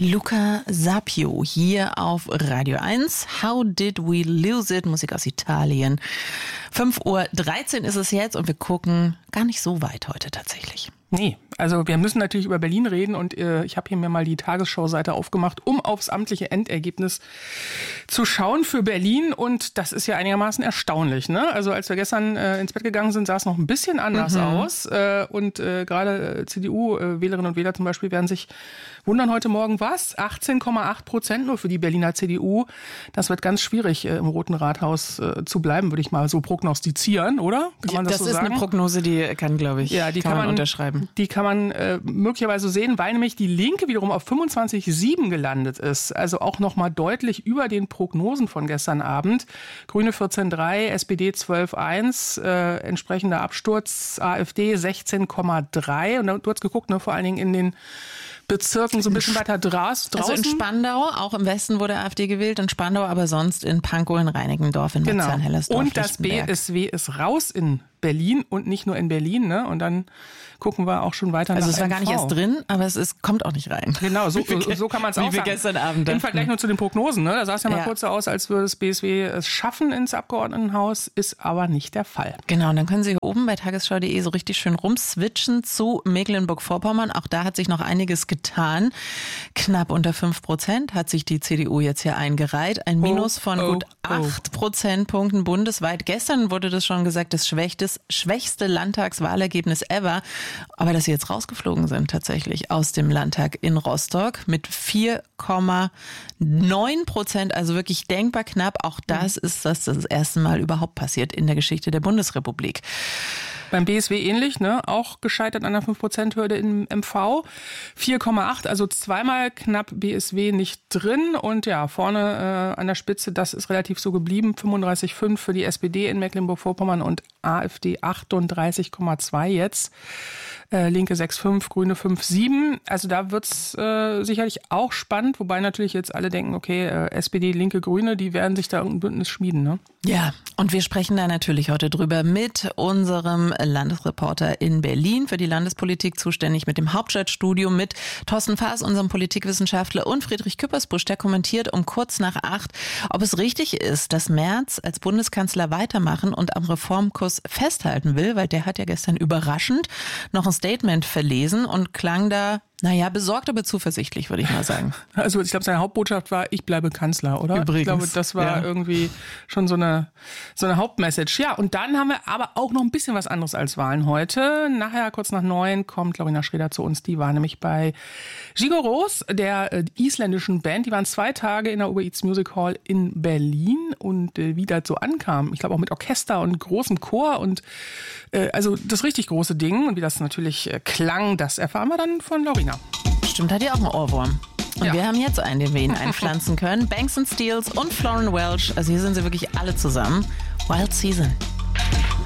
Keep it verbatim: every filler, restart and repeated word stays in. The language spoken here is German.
Luca Sapio hier auf Radio eins. How did we lose it? Musik aus Italien. fünf Uhr dreizehn ist es jetzt und wir gucken gar nicht so weit heute tatsächlich. Nee, also wir müssen natürlich über Berlin reden und äh, ich habe hier mir mal die Tagesschau-Seite aufgemacht, um aufs amtliche Endergebnis zu schauen für Berlin und das ist ja einigermaßen erstaunlich, ne? Also als wir gestern äh, ins Bett gegangen sind, sah es noch ein bisschen anders mhm. aus äh, und äh, gerade äh, C D U-Wählerinnen und Wähler zum Beispiel werden sich wundern heute Morgen, was? achtzehn Komma acht Prozent nur für die Berliner C D U. Das wird ganz schwierig äh, im Roten Rathaus äh, zu bleiben, würde ich mal so prognostizieren, oder? Kann man das, das so ist sagen? Eine Prognose, die kann, glaube ich, ja, die kann, kann man man unterschreiben. Die kann man äh, möglicherweise sehen, weil nämlich die Linke wiederum auf fünfundzwanzig Komma sieben gelandet ist. Also auch nochmal deutlich über den Prognosen von gestern Abend. Grüne vierzehn Komma drei, S P D zwölf Komma eins, äh, entsprechender Absturz, AfD sechzehn Komma drei. Und du hast geguckt, ne, vor allen Dingen in den Bezirken so ein bisschen weiter draußen. Also in Spandau, auch im Westen wurde AfD gewählt, in Spandau, aber sonst in Pankow, in Reinickendorf, in genau. Marzahn-Hellersdorf, Und das B S W ist raus in Berlin und nicht nur in Berlin, ne? Und dann gucken wir auch schon weiter also nach es war gar M V. nicht erst drin, aber es ist, kommt auch nicht rein. Genau, so, so kann man es auch Wie wir sagen. gestern Abend Im Vergleich nur zu den Prognosen, ne? Da sah es ja mal ja. kurz so aus, als würde das B S W es schaffen ins Abgeordnetenhaus, ist aber nicht der Fall. Genau, und dann können Sie hier oben bei tagesschau punkt de so richtig schön rumswitchen zu Mecklenburg-Vorpommern. Auch da hat sich noch einiges getan. Knapp unter fünf Prozent hat sich die C D U jetzt hier eingereiht. Ein Minus von oh, gut oh. acht Prozentpunkten bundesweit. Gestern wurde das schon gesagt, das schwächstes, schwächste Landtagswahlergebnis ever. Aber dass sie jetzt rausgeflogen sind tatsächlich aus dem Landtag in Rostock mit vier Komma neun Prozent, also wirklich denkbar knapp. Auch das ist das, das erste Mal überhaupt passiert in der Geschichte der Bundesrepublik. Beim B S W ähnlich, ne? Auch gescheitert an der fünf Prozent Hürde im M V. vier Komma acht, also zweimal knapp B S W nicht drin. Und ja, vorne äh, an der Spitze, das ist relativ so geblieben. fünfunddreißig Komma fünf für die S P D in Mecklenburg-Vorpommern und AfD achtunddreißig Komma zwei jetzt. Äh, Linke sechs Komma fünf, Grüne fünf Komma sieben. Also da wird's äh, sicherlich auch spannend. Wobei natürlich jetzt alle denken, okay, äh, S P D, Linke, Grüne, die werden sich da irgendein Bündnis schmieden, ne? Ja, und wir sprechen da natürlich heute drüber mit unserem Landesreporter in Berlin, für die Landespolitik zuständig, mit dem Hauptstadtstudio, mit Thorsten Faas, unserem Politikwissenschaftler, und Friedrich Küppersbusch, der kommentiert um kurz nach acht, ob es richtig ist, dass Merz als Bundeskanzler weitermachen und am Reformkurs festhalten will, weil der hat ja gestern überraschend noch ein Statement verlesen und klang da, naja, besorgt, aber zuversichtlich, würde ich mal sagen. Also ich glaube, seine Hauptbotschaft war, ich bleibe Kanzler, oder? Übrigens. Ich glaube, das war ja. irgendwie schon so eine, so eine Hauptmessage. Ja, und dann haben wir aber auch noch ein bisschen was anderes als Wahlen heute. Nachher, kurz nach neun, kommt Lorena Schreder zu uns. Die war nämlich bei Gigoros, der äh, isländischen Band. Die waren zwei Tage in der Uber Eats Music Hall in Berlin. Und äh, wie das so ankam, ich glaube auch mit Orchester und großem Chor und äh, also das richtig große Ding. Und wie das natürlich äh, klang, das erfahren wir dann von Lorena. Stimmt, hat ja auch einen Ohrwurm. Und ja. wir haben jetzt einen, den wir Ihnen einpflanzen können. Banks and Steels und Florence Welch. Also hier sind sie wirklich alle zusammen. Wild Season.